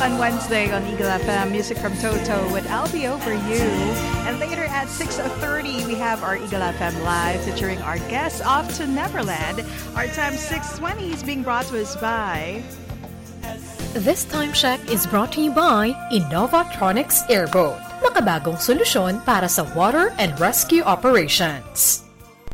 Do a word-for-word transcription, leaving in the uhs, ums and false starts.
on Wednesday on Eagle F M. Music from Toto with I'll Be Over You. And later at six thirty, we have our Eagle F M Live featuring our guest Off to Neverland. Our time six twenty is being brought to us by... This time check is brought to you by Innovatronics Airboat. Makabagong solusyon para sa water and rescue operations.